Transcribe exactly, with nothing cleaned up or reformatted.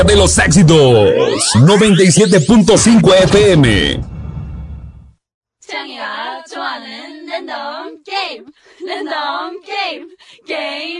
de los éxitos. noventa y siete punto cinco F M. 창이가 좋아하는 랜덤 게임, 랜덤 게임, 게임